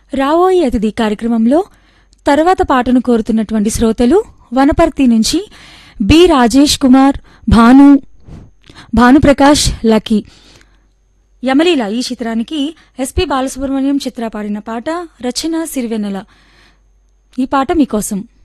రావోయి అతిథి కార్యక్రమంలో తర్వాత పాటను కోరుతున్నటువంటి శ్రోతలు వనపర్తి నుంచి బి రాజేష్ కుమార్, భానుప్రకాష్, లక్కీ. యమలీల ఈ చిత్రానికి ఎస్పి బాలసుబ్రహ్మణ్యం చిత్ర పాడిన పాట, రచన సిరివెన్నెల. ఈ పాట మీకోసం.